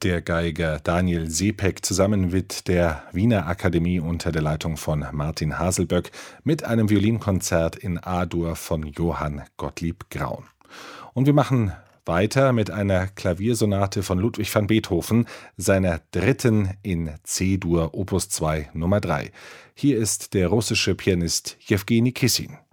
der Geiger Daniel Sepek zusammen mit der Wiener Akademie unter der Leitung von Martin Haselböck mit einem Violinkonzert in A-Dur von Johann Gottlieb Graun. Und wir machen weiter mit einer Klaviersonate von Ludwig van Beethoven, seiner dritten in C-Dur Opus 2 Nummer 3. Hier ist der russische Pianist Jewgeni Kissin.